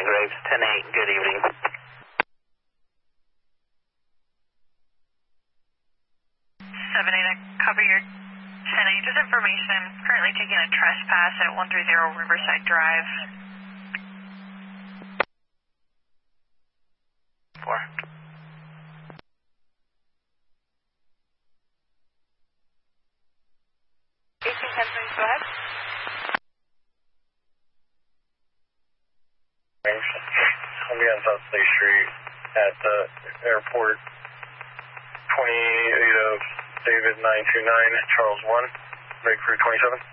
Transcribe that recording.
Graves, 10-8, good evening. 7-8, I copy your 10-8. Just information, I'm currently taking a trespass at 130 Riverside Drive. 4. 1810, please go ahead. I'll be on South State Street at the airport. 28 of David 929, Charles 1, break through 27.